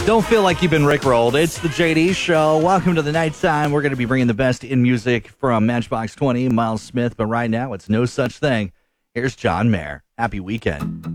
Don't feel like you've been rickrolled. It's the JD Show. Welcome to the nighttime. We're going to be bringing the best in music from Matchbox 20, Miles Smith. But right now, it's no such thing. Here's John Mayer. Happy weekend.